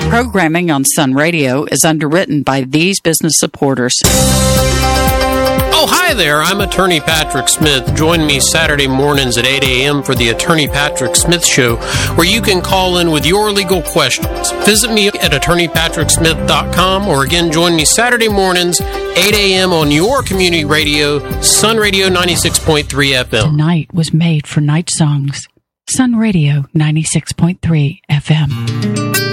Programming on Sun Radio is underwritten by these business supporters. Oh, hi there. I'm Attorney Patrick Smith. Join me Saturday mornings at 8 a.m. for the Attorney Patrick Smith Show, where you can call in with your legal questions. Visit me at attorneypatricksmith.com, or again, join me Saturday mornings, 8 a.m. on your community radio, Sun Radio 96.3 FM. Tonight was made for night songs. Sun Radio 96.3 FM.